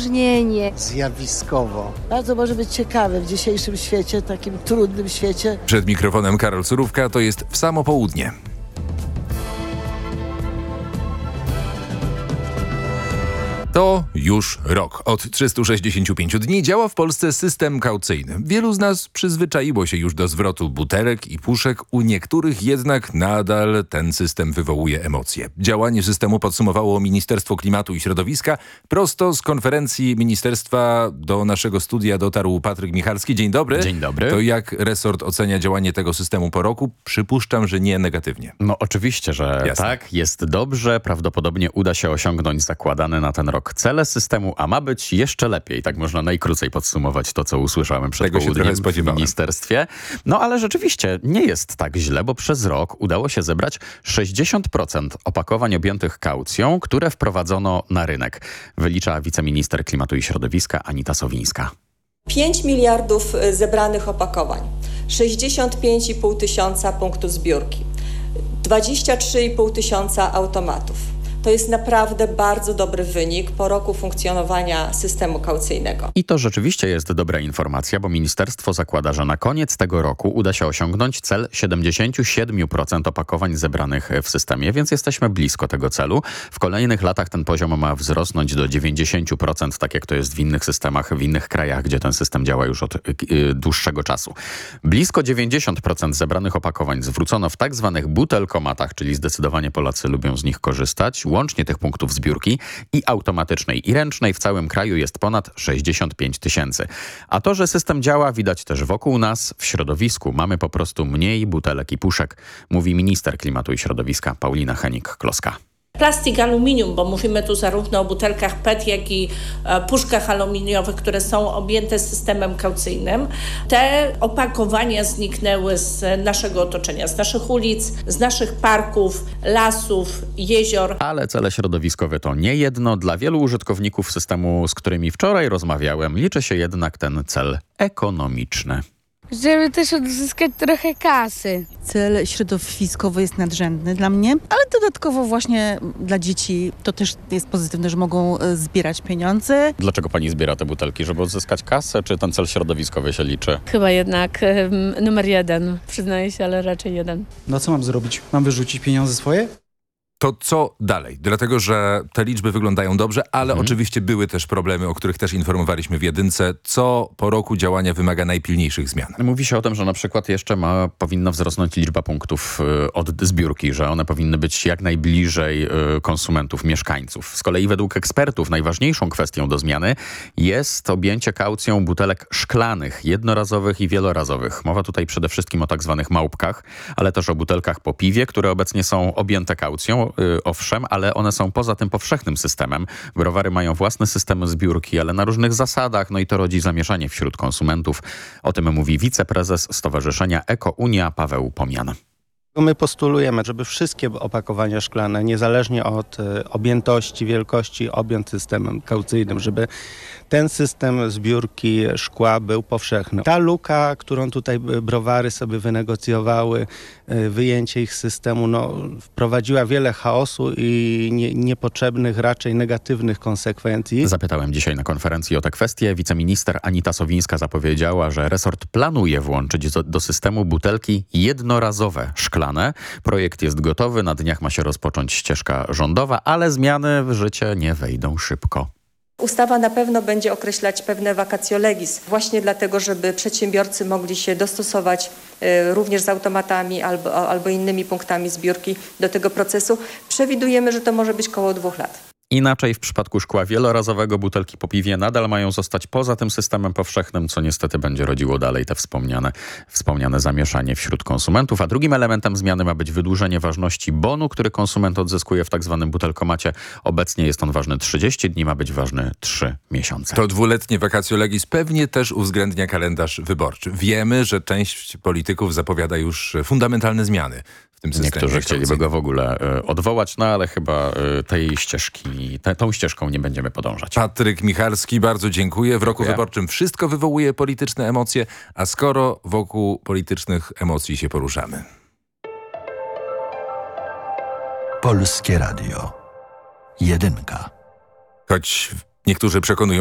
rozróżnienie. Zjawiskowo. Bardzo może być ciekawe w dzisiejszym świecie, takim trudnym świecie. Przed mikrofonem Karol Surówka, to jest w samo południe. To już rok. Od 365 dni działa w Polsce system kaucyjny. Wielu z nas przyzwyczaiło się już do zwrotu butelek i puszek, u niektórych jednak nadal ten system wywołuje emocje. Działanie systemu podsumowało Ministerstwo Klimatu i Środowiska. Prosto z konferencji ministerstwa do naszego studia dotarł Patryk Michalski. Dzień dobry. Dzień dobry. To jak resort ocenia działanie tego systemu po roku? Przypuszczam, że nie negatywnie. No oczywiście, że Jasne. tak. Jest dobrze. Prawdopodobnie uda się osiągnąć zakładane na ten rok cele systemu, a ma być jeszcze lepiej. Tak można najkrócej podsumować to, co usłyszałem przed Tego się trochę południem w spodziewałem. ministerstwie. No ale rzeczywiście nie jest tak źle, bo przez rok udało się zebrać 60% opakowań objętych kaucją, które wprowadzono na rynek. Wylicza wiceminister klimatu i środowiska Anita Sowińska. 5 miliardów zebranych opakowań, 65,5 tysiąca punktów zbiórki, 23,5 tysiąca automatów. To jest naprawdę bardzo dobry wynik po roku funkcjonowania systemu kaucyjnego. I to rzeczywiście jest dobra informacja, bo ministerstwo zakłada, że na koniec tego roku uda się osiągnąć cel 77% opakowań zebranych w systemie, więc jesteśmy blisko tego celu. W kolejnych latach ten poziom ma wzrosnąć do 90%, tak jak to jest w innych systemach, w innych krajach, gdzie ten system działa już od dłuższego czasu. Blisko 90% zebranych opakowań zwrócono w tak zwanych butelkomatach, czyli zdecydowanie Polacy lubią z nich korzystać. Łącznie tych punktów zbiórki i automatycznej, i ręcznej w całym kraju jest ponad 65 tysięcy. A to, że system działa, widać też wokół nas. W środowisku mamy po prostu mniej butelek i puszek, mówi minister klimatu i środowiska Paulina Henik-Kloska. Plastik, aluminium, bo mówimy tu zarówno o butelkach PET, jak i puszkach aluminiowych, które są objęte systemem kaucyjnym. Te opakowania zniknęły z naszego otoczenia, z naszych ulic, z naszych parków, lasów, jezior. Ale cele środowiskowe to nie jedno. Dla wielu użytkowników systemu, z którymi wczoraj rozmawiałem, liczy się jednak ten cel ekonomiczny. Żeby też odzyskać trochę kasy. Cel środowiskowy jest nadrzędny dla mnie, ale dodatkowo właśnie dla dzieci to też jest pozytywne, że mogą zbierać pieniądze. Dlaczego pani zbiera te butelki? Żeby odzyskać kasę, czy ten cel środowiskowy się liczy? Chyba jednak numer 1. Przyznaję się, ale raczej 1. No co mam zrobić? Mam wyrzucić pieniądze swoje? To co dalej? Dlatego, że te liczby wyglądają dobrze, ale oczywiście były też problemy, o których też informowaliśmy w Jedynce. Co po roku działania wymaga najpilniejszych zmian? Mówi się o tym, że na przykład jeszcze powinna wzrosnąć liczba punktów od zbiórki, że one powinny być jak najbliżej konsumentów, mieszkańców. Z kolei według ekspertów najważniejszą kwestią do zmiany jest objęcie kaucją butelek szklanych, jednorazowych i wielorazowych. Mowa tutaj przede wszystkim o tak zwanych małpkach, ale też o butelkach po piwie, które obecnie są objęte kaucją. Owszem, ale one są poza tym powszechnym systemem. Browary mają własne systemy zbiórki, ale na różnych zasadach, no i to rodzi zamieszanie wśród konsumentów. O tym mówi wiceprezes Stowarzyszenia Eko-Unia Paweł Pomian. My postulujemy, żeby wszystkie opakowania szklane, niezależnie od objętości, wielkości, objąć systemem kaucyjnym, żeby ten system zbiórki szkła był powszechny. Ta luka, którą tutaj browary sobie wynegocjowały, wyjęcie ich z systemu, wprowadziła wiele chaosu i niepotrzebnych, raczej negatywnych konsekwencji. Zapytałem dzisiaj na konferencji o tę kwestię. Wiceminister Anita Sowińska zapowiedziała, że resort planuje włączyć do systemu butelki jednorazowe, szklane. Projekt jest gotowy, na dniach ma się rozpocząć ścieżka rządowa, ale zmiany w życie nie wejdą szybko. Ustawa na pewno będzie określać pewne vacatio legis, właśnie dlatego, żeby przedsiębiorcy mogli się dostosować również z automatami albo innymi punktami zbiórki do tego procesu. Przewidujemy, że to może być koło 2 lat. Inaczej w przypadku szkła wielorazowego butelki po piwie nadal mają zostać poza tym systemem powszechnym, co niestety będzie rodziło dalej te wspomniane zamieszanie wśród konsumentów. A drugim elementem zmiany ma być wydłużenie ważności bonu, który konsument odzyskuje w tak zwanym butelkomacie. Obecnie jest on ważny 30 dni, ma być ważny 3 miesiące. To 2-letnie vacatio legis pewnie też uwzględnia kalendarz wyborczy. Wiemy, że część polityków zapowiada już fundamentalne zmiany w tym systemie. Niektórzy chcieliby go w ogóle odwołać, no ale chyba tą ścieżką nie będziemy podążać. Patryk Michalski, bardzo dziękuję. W roku wyborczym wszystko wywołuje polityczne emocje, a skoro wokół politycznych emocji się poruszamy. Polskie Radio. Jedynka. Choć niektórzy przekonują